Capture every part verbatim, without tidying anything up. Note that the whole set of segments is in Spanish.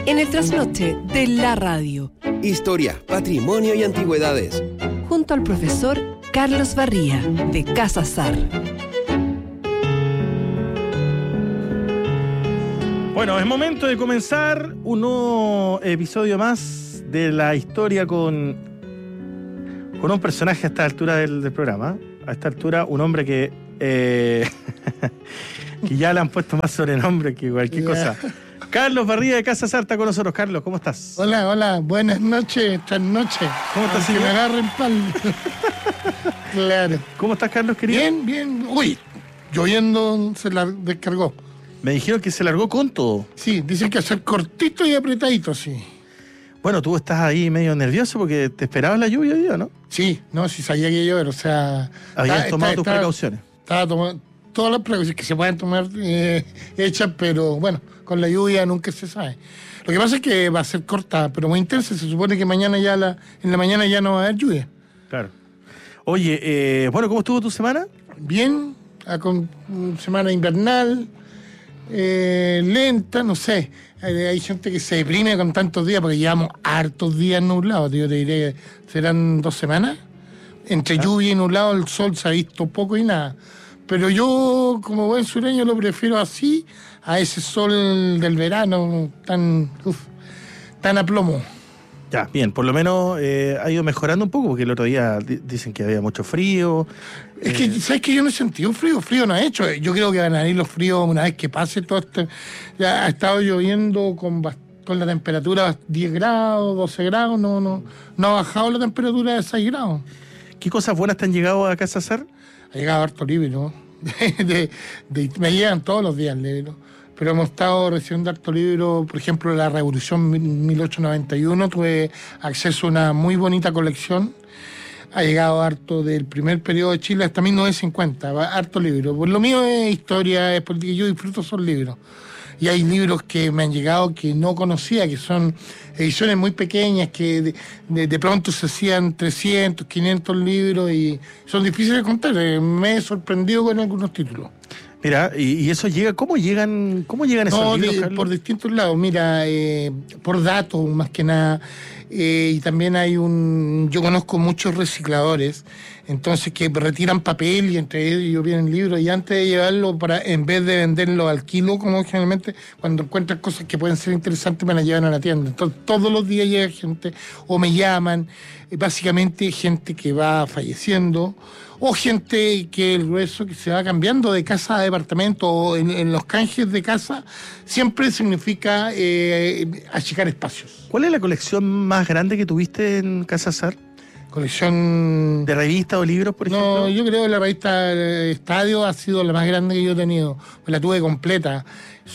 en el trasnoche de la radio. Historia, patrimonio y antigüedades. Junto al profesor Carlos Barría, de Casa Sar. Bueno, es momento de comenzar un nuevo episodio más de la historia con, con un personaje a esta altura del, del programa. A esta altura, un hombre que, eh, que ya le han puesto más sobrenombre que cualquier yeah. cosa. Carlos Barría de Casa Sar está con nosotros. Carlos, ¿cómo estás? Hola, hola, buenas noches, esta noche. ¿Cómo estás, señor? Que me agarren pal. Claro. ¿Cómo estás, Carlos, querido? Bien, bien. Uy, lloviendo se la descargó. Me dijeron que se largó con todo. Sí, dicen que hacer cortito y apretadito, sí. Bueno, tú estás ahí medio nervioso porque te esperabas la lluvia hoy día, ¿no? Sí, no, sí sabía que iba a llover, o sea... Habías está, tomado está, tus está, precauciones. Estaba tomando todas las precauciones que se pueden tomar eh, hechas, pero bueno, con la lluvia nunca se sabe. Lo que pasa es que va a ser corta, pero muy intensa. Se supone que mañana ya la, en la mañana ya no va a haber lluvia. Claro. Oye, eh, bueno, ¿cómo estuvo tu semana? Bien, con semana invernal... Eh, lenta, no sé. Hay, hay gente que se deprime con tantos días porque llevamos hartos días nublados. Yo te diré que serán dos semanas. Entre ¿Ah? lluvia y nublado, el sol se ha visto poco y nada. Pero yo, como buen sureño, lo prefiero así a ese sol del verano tan, uf, tan a plomo. Ya, bien, por lo menos eh, ha ido mejorando un poco, porque el otro día di- dicen que había mucho frío. Es eh... que, ¿sabes qué? Yo no he sentido frío, frío no ha hecho. Yo creo que van a ir los fríos una vez que pase todo esto. Ya ha estado lloviendo con, con la temperatura diez grados, doce grados, no, no, no ha bajado la temperatura de seis grados. ¿Qué cosas buenas te han llegado a Casa Sar? Ha llegado harto libro, de, de, de, me llegan todos los días libros. Pero hemos estado recibiendo harto libro, por ejemplo, La Revolución mil ochocientos noventa y uno, tuve acceso a una muy bonita colección. Ha llegado harto del primer periodo de Chile hasta mil novecientos cincuenta, harto libro. Pues lo mío es historia, es política, yo disfruto esos libros. Y hay libros que me han llegado que no conocía, que son ediciones muy pequeñas, que de, de, de pronto se hacían trescientos, quinientos libros y son difíciles de contar. Me he sorprendido con algunos títulos. Mira, y, y eso llega, ¿cómo llegan, cómo llegan esos no, libros, de, Carlos? Por distintos lados, mira, eh, por datos más que nada, eh, y también hay un, yo conozco muchos recicladores, entonces que retiran papel y entre ellos vienen libros, y antes de llevarlo, para en vez de venderlo al kilo, como generalmente, cuando encuentran cosas que pueden ser interesantes, me las llevan a la tienda. Entonces todos los días llega gente, o me llaman, eh, básicamente gente que va falleciendo, o gente que el grueso que se va cambiando de casa a departamento, o en, en los canjes de casa, siempre significa eh, achicar espacios. ¿Cuál es la colección más grande que tuviste en Casa Sar? Colección... ¿De revistas o libros, por ejemplo? No, yo creo que la revista Estadio ha sido la más grande que yo he tenido. La tuve completa.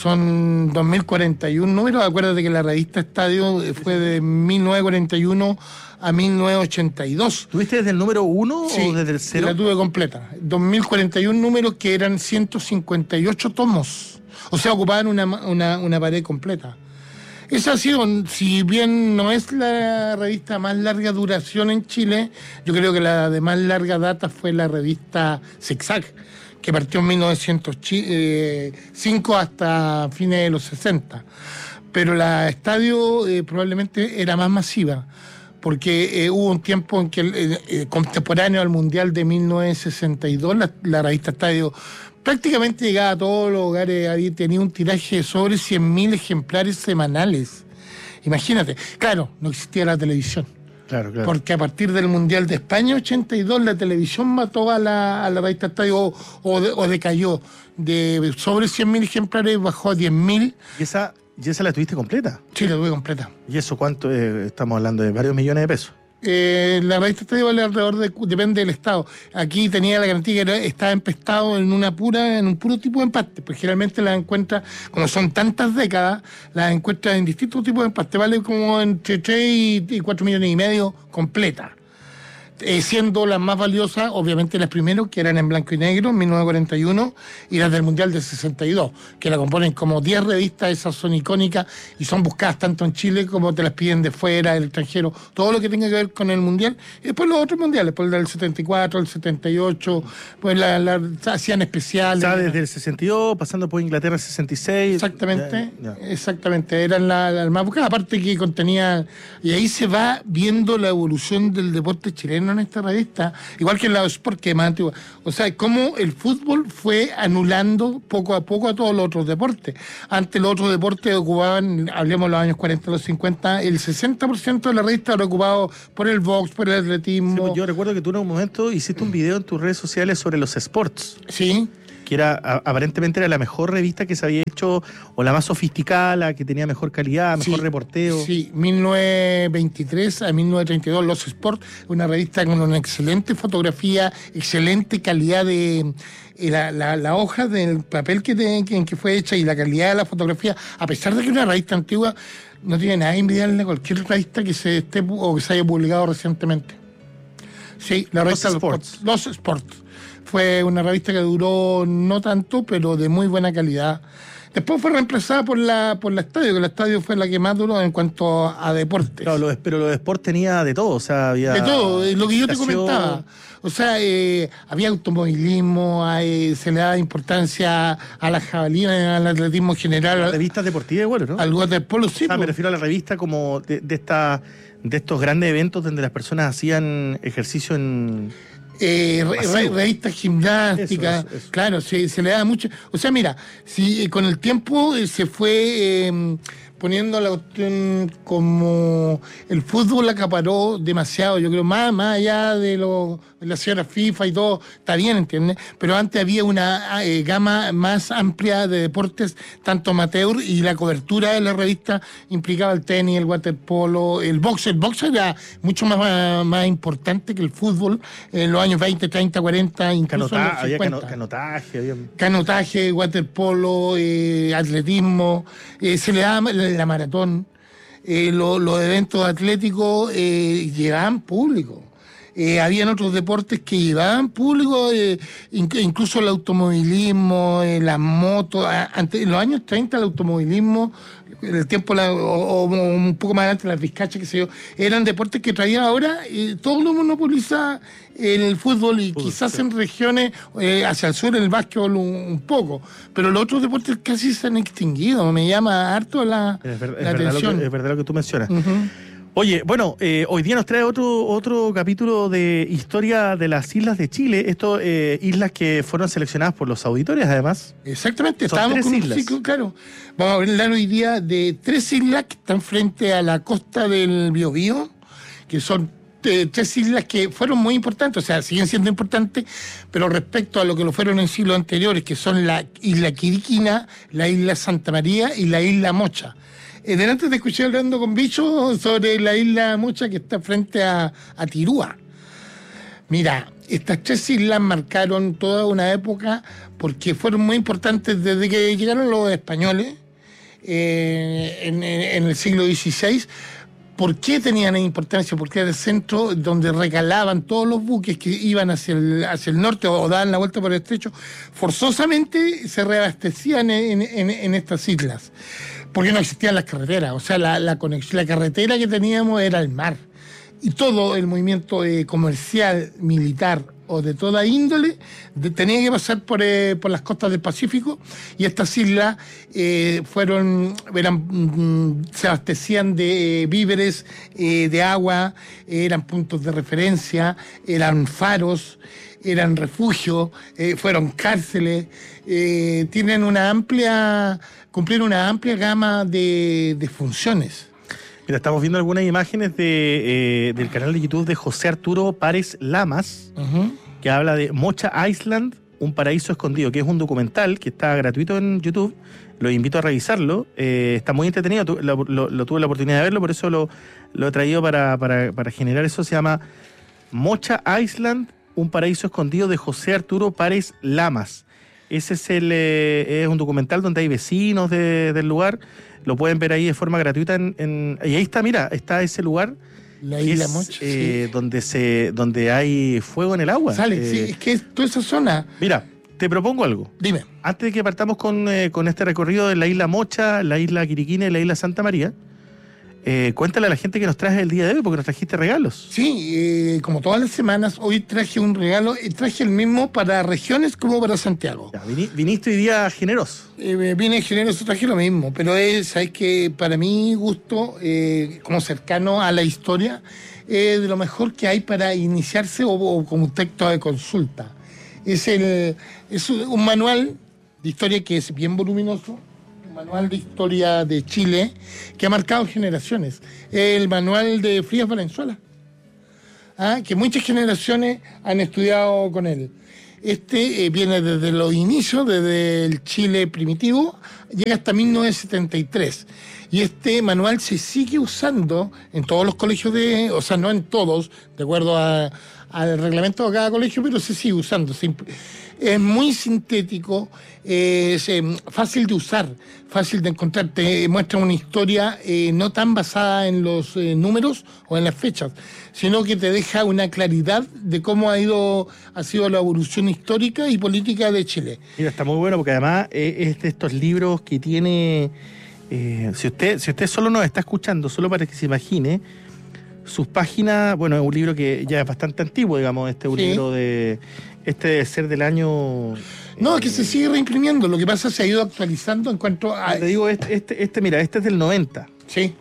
Son dos mil cuarenta y uno números. Acuérdate que la revista Estadio fue de mil novecientos cuarenta y uno a mil novecientos ochenta y dos. ¿Tuviste desde el número uno sí, o desde el cero? La tuve completa. dos mil cuarenta y uno números que eran ciento cincuenta y ocho tomos. O sea, ocupaban una, una, una pared completa. Esa ha sido, si bien no es la revista más larga duración en Chile, yo creo que la de más larga data fue la revista Zigzag, que partió en mil novecientos cinco hasta fines de los sesenta. Pero la Estadio eh, probablemente era más masiva, porque eh, hubo un tiempo en que, eh, eh, contemporáneo al Mundial de mil novecientos sesenta y dos, la, la revista Estadio prácticamente llegaba a todos los hogares, había, tenía un tiraje de sobre cien mil ejemplares semanales. Imagínate. Claro, no existía la televisión. Claro, claro. Porque a partir del Mundial de España ochenta y dos la televisión mató a la, a la revista Estadio o, o, de, o decayó. De sobre cien mil ejemplares bajó a diez mil. ¿Y esa, ¿Y esa la tuviste completa? Sí, la tuve completa. ¿Y eso cuánto? Eh, estamos hablando de varios millones de pesos. Eh, la revista Estadio vale alrededor de, depende del estado. Aquí tenía la garantía que era, estaba empastado en una pura, en un puro tipo de empaste, pues generalmente las encuentras, como son tantas décadas, las encuentras en distintos tipos de empaste, vale como entre tres y cuatro millones y medio completa. eh, siendo las más valiosas, obviamente las primeras, que eran en blanco y negro, en mil novecientos cuarenta y uno, y las del Mundial del sesenta y dos, que la componen como diez revistas, esas son icónicas y son buscadas tanto en Chile como te las piden de fuera, del extranjero, todo lo que tenga que ver con el Mundial. Y después los otros Mundiales, pues el del setenta y cuatro, el setenta y ocho, pues la, la, hacían especiales. Ya desde el sesenta y dos, pasando por Inglaterra el sesenta y seis. Exactamente, ya, ya. exactamente, eran las la más buscadas, aparte que contenía, y ahí se va viendo la evolución del deporte chileno en esta revista, igual que en la Sport, que es más antigua. O sea, cómo el fútbol fue anulando poco a poco a todos los otros deportes. Antes los otros deportes ocupaban, hablemos de los años cuarenta, los cincuenta, el sesenta por ciento de la revista era ocupado por el box, por el atletismo. Sí, pues yo recuerdo que tú en un momento hiciste un video en tus redes sociales sobre los sports. Sí. Que era, a, aparentemente era la mejor revista que se había hecho, o la más sofisticada, la que tenía mejor calidad, mejor sí, reporteo. Sí, mil novecientos veintitrés a mil novecientos treinta y dos, Los Sport, una revista con una excelente fotografía, excelente calidad de eh, la, la, la hoja del papel que, te, que, que fue hecha y la calidad de la fotografía, a pesar de que es una revista antigua, no tiene nada envidiarle a cualquier revista que se esté o que se haya publicado recientemente. Sí, la revista Los Sports. Los Sports. Fue una revista que duró no tanto, pero de muy buena calidad. Después fue reemplazada por la por la Estadio, que la Estadio fue la que más duró en cuanto a deportes. Claro, lo, pero lo de Sport tenía de todo, o sea, había... De todo, lo que yo te estación. comentaba. O sea, eh, había automovilismo, hay, se le daba importancia a la jabalina, al atletismo general. Revistas deportivas igual, ¿no? Al waterpolo, sí. O sea, me pues. refiero a la revista como de, de, esta, de estos grandes eventos donde las personas hacían ejercicio en... Eh, re, re, revistas gimnásticas, eso, eso, eso. Claro, se, se le da mucho. O sea, mira, si eh, con el tiempo eh, se fue eh, poniendo la cuestión como el fútbol acaparó demasiado, yo creo, más, más allá de, lo, de la señora FIFA y todo, está bien, ¿entiendes? Pero antes había una eh, gama más amplia de deportes, tanto amateur, y la cobertura de la revista implicaba el tenis, el waterpolo, el box. El box era mucho más, más, más importante que el fútbol en los años veinte, treinta, cuarenta, incluso Canota, en los había cincuenta. cano, canotaje, había... Canotaje, waterpolo, eh, atletismo, eh, se le daba la, la maratón, eh, lo, los eventos atléticos eh, llevaban público. Eh, habían otros deportes que llevaban público, eh, incluso el automovilismo, eh, las motos. Ante, en los años treinta el automovilismo, en el tiempo, la, o, o un poco más adelante, las vizcachas, qué sé yo, eran deportes que traían ahora, eh, todo lo monopoliza el fútbol y fútbol, quizás sí. En regiones eh, hacia el sur, en el básquetbol un, un poco, pero los otros deportes casi se han extinguido. Me llama harto la, es ver, la es atención. Verdad lo que, es verdad lo que tú mencionas. Uh-huh. Oye, bueno, eh, hoy día nos trae otro otro capítulo de historia de las islas de Chile. Esto, eh, islas que fueron seleccionadas por los auditores, además. Exactamente, Son estábamos tres con islas. un ciclo, claro. Vamos a hablar hoy día de tres islas que están frente a la costa del Biobío, que son eh, tres islas que fueron muy importantes, o sea, siguen siendo importantes, pero respecto a lo que lo fueron en siglos anteriores, que son la isla Quiriquina, la isla Santa María y la isla Mocha. Eh, delante te escuché hablando con Bicho sobre la isla Mocha, que está frente a, a Tirúa. Mira, estas tres islas marcaron toda una época porque fueron muy importantes desde que llegaron los españoles eh, en, en el siglo dieciséis. ¿Por qué tenían importancia? Porque era el centro donde recalaban todos los buques que iban hacia el, hacia el norte o daban la vuelta por el estrecho. Forzosamente se reabastecían en, en, en estas islas, porque no existían las carreteras. O sea, la, la conexión, la carretera que teníamos era el mar. Y todo el movimiento eh, comercial, militar o de toda índole de, tenía que pasar por, eh, por las costas del Pacífico, y estas islas eh, fueron eran mm, se abastecían de eh, víveres, eh, de agua, eh, eran puntos de referencia, eran faros, eran refugios, eh, fueron cárceles, eh, tienen una amplia, cumplieron una amplia gama de, de funciones. Mira, estamos viendo algunas imágenes de, eh, del canal de YouTube de José Arturo Párez Lamas, uh-huh. que habla de Mocha Island, un paraíso escondido, que es un documental que está gratuito en YouTube. Los invito a revisarlo. Eh, está muy entretenido, tu, lo, lo, lo tuve la oportunidad de verlo, por eso lo, lo he traído para, para, para generar eso. Se llama Mocha Island, un paraíso escondido, de José Arturo Párez Lamas. Ese es, el, eh, es un documental donde hay vecinos de, del lugar. Lo pueden ver ahí de forma gratuita. En, en, y ahí está, mira, está ese lugar La isla es, Mocha, eh, sí. donde, se, donde hay fuego en el agua. Sale, Eh, sí, es que es toda esa zona. Mira, te propongo algo. Dime. Antes de que partamos con, eh, con este recorrido de la isla Mocha, la isla Quiriquina y la isla Santa María, eh, cuéntale a la gente que nos traes el día de hoy, porque nos trajiste regalos. Sí, eh, como todas las semanas, hoy traje un regalo, y traje el mismo para regiones como para Santiago. Ya, vini- viniste hoy día generoso. Eh, viene generoso, traje lo mismo, pero es, sabes que para mi gusto, eh, como cercano a la historia, es de lo mejor que hay para iniciarse o, o como un texto de consulta. Es, el, es un manual de historia que es bien voluminoso, un manual de historia de Chile que ha marcado generaciones. El manual de Frías Valenzuela, ¿ah? Que muchas generaciones han estudiado con él. Este eh, viene desde los inicios, desde el Chile primitivo, llega hasta mil novecientos setenta y tres. Y este manual se sigue usando en todos los colegios de, o sea, no en todos, de acuerdo a, al reglamento de cada colegio, pero se sigue usando. Se imp- es muy sintético, es eh, fácil de usar, fácil de encontrar. Te muestra una historia eh, no tan basada en los eh, números o en las fechas, sino que te deja una claridad de cómo ha ido ha sido la evolución histórica y política de Chile. Mira, está muy bueno porque además eh, es de estos libros que tiene... Eh, si usted si usted solo nos está escuchando, solo para que se imagine, sus páginas, bueno, es un libro que ya es bastante antiguo, digamos, este es un Sí. libro de... Este debe ser del año... No, eh, es que se sigue reimprimiendo, lo que pasa es que se ha ido actualizando en cuanto a... Te digo, este, este, este, mira, este es del noventa. Sí,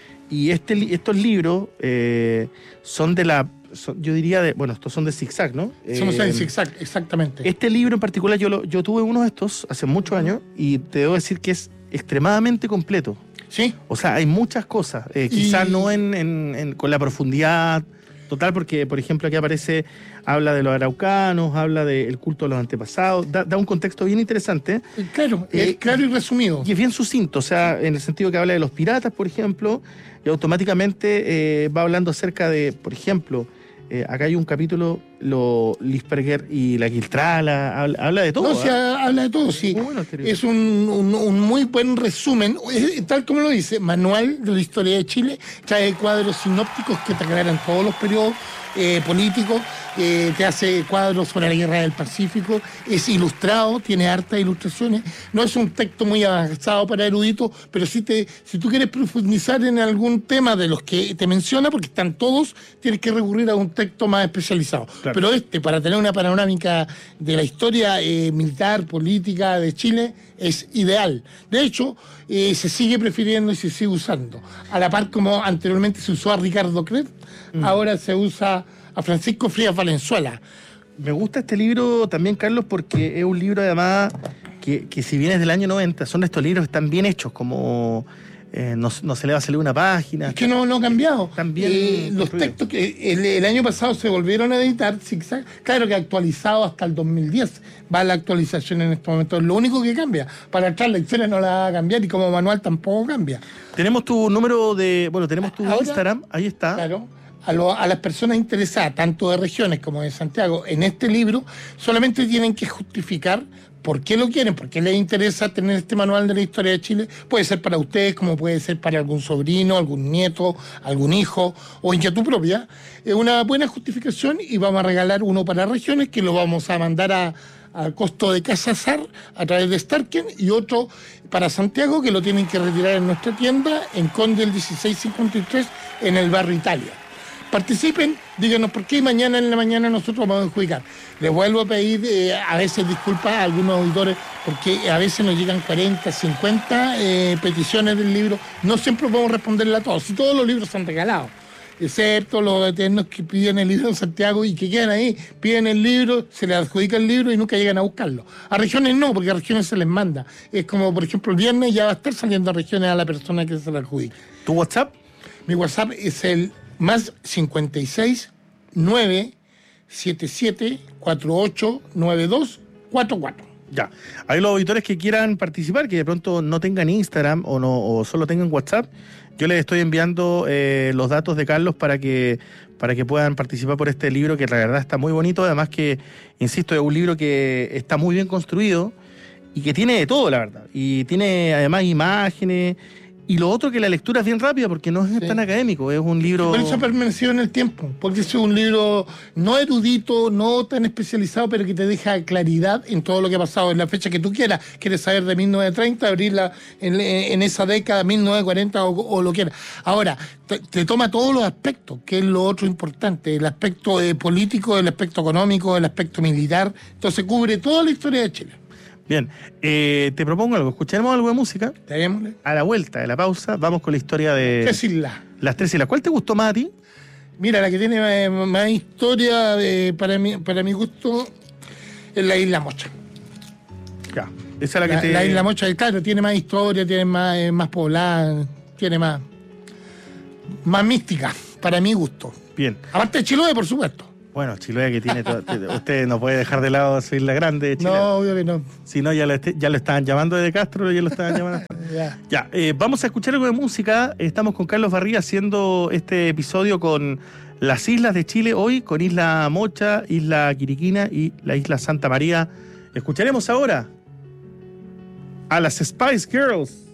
Y este, li- estos libros eh, son de la... son- yo diría, de bueno, estos son de zigzag, ¿no? somos Eh, en zigzag, exactamente. Este libro en particular, yo, lo, yo tuve uno de estos hace muchos años y te debo decir que es extremadamente completo. Sí, O sea, hay muchas cosas, eh, Y- quizás no en, en- en- con la profundidad total, porque, por ejemplo, aquí aparece, habla de los araucanos, habla del culto de los antepasados, da, da un contexto bien interesante claro, Eh, es claro y resumido. y es bien sucinto, o sea, en el sentido que habla de los piratas, por ejemplo, y automáticamente eh, va hablando acerca de, por ejemplo, eh, acá hay un capítulo, lo Lisperger y la Quiltrala, habla, habla de todo. No, se ¿ah? habla de todo, sí. Muy bueno este libro. Es un, un- un muy buen resumen, es- tal como lo dice, manual de la historia de Chile, trae cuadros sinópticos que te aclaran todos los periodos eh, políticos, eh, te hace cuadros sobre la guerra del Pacífico, es ilustrado, tiene hartas ilustraciones, no es un texto muy avanzado para eruditos, pero si, te, si tú quieres profundizar en algún tema de los que te menciona, porque están todos, tienes que recurrir a un texto más especializado. Claro. Pero este, para tener una panorámica de la historia eh, militar, política de Chile, es ideal. De hecho, eh, se sigue prefiriendo y se sigue usando. A la par como anteriormente se usó a Ricardo Cret, Mm. ahora se usa a Francisco Frías Valenzuela. Me gusta este libro también, Carlos, porque es un libro además que, que si bien es del año noventa, son estos libros que están bien hechos, como eh, no, no se le va a salir una página. Es que no, no ha cambiado. También Eh, los construido. textos que el, el año pasado se volvieron a editar, zigzag, claro que actualizado hasta el dos mil diez. Va la actualización en este momento. Es lo único que cambia. Para atrás la historia no la va a cambiar y como manual tampoco cambia. Tenemos tu número de, bueno, tenemos tu Ahora- Instagram, ahí está. Claro. A, lo- a las personas interesadas, tanto de regiones como de Santiago, en este libro, solamente tienen que justificar por qué lo quieren, por qué les interesa tener este manual de la historia de Chile. Puede ser para ustedes, como puede ser para algún sobrino, algún nieto, algún hijo o inquietud propia. Es una buena justificación y vamos a regalar uno para regiones que lo vamos a mandar a, al costo de Casa Sar a través de Starken y otro para Santiago que lo tienen que retirar en nuestra tienda en Conde el dieciséis cincuenta y tres en el barrio Italia. Participen, díganos por qué y mañana en la mañana nosotros vamos a adjudicar. Les vuelvo a pedir eh, a veces disculpas a algunos auditores porque a veces nos llegan cuarenta, cincuenta eh, peticiones del libro. No siempre podemos responderle a todos. Si todos los libros se han regalado, excepto los eternos que piden el libro en Santiago y que quedan ahí, piden el libro, se les adjudica el libro y nunca llegan a buscarlo. A regiones no, porque a regiones se les manda. Es como, por ejemplo, el viernes ya va a estar saliendo a regiones a la persona que se le adjudica. ¿Tu WhatsApp? Mi WhatsApp es el más cincuenta y seis nueve siete siete cuatro ocho nueve dos cuatro cuatro. Ya. Hay los auditores que quieran participar, que de pronto no tengan Instagram o no o solo tengan WhatsApp. Yo les estoy enviando eh, los datos de Carlos para que para que puedan participar por este libro, que la verdad está muy bonito. Además que, insisto, es un libro que está muy bien construido y que tiene de todo, la verdad. Y tiene además imágenes Y lo otro que la lectura es bien rápida porque no es Sí. tan académico, es un libro... Por eso ha permanecido en el tiempo, porque es un libro no erudito, no tan especializado, pero que te deja claridad en todo lo que ha pasado en la fecha que tú quieras. Quieres saber de mil novecientos treinta, abrirla en, en esa década, mil novecientos cuarenta o, o lo quieras. Ahora, te, te toma todos los aspectos, que es lo otro importante, el aspecto eh, político, el aspecto económico, el aspecto militar. Entonces cubre toda la historia de Chile. Bien, eh, te propongo algo, escucharemos algo de música. Démosle. A la vuelta de la pausa vamos con la historia de Tres islas. las tres islas. ¿Cuál te gustó más a ti? Mira, la que tiene eh, más historia de, para, mi, para mi gusto es la Isla Mocha. Ya, esa es la que La, te... la Isla Mocha, claro, tiene más historia, tiene más, es más poblada, tiene más, más mística, para mi gusto. Bien, Aparte de Chiloé, por supuesto. bueno, Chiloé que tiene... todo- usted no puede dejar de lado su isla grande de Chile. No, obvio que no. Si no, ya lo, este- ya lo estaban llamando desde Castro, ya lo estaban llamando. Ya. Ya, eh, vamos a escuchar algo de música. Estamos con Carlos Barría haciendo este episodio con las islas de Chile hoy, con Isla Mocha, Isla Quiriquina y la Isla Santa María. Escucharemos ahora a las Spice Girls.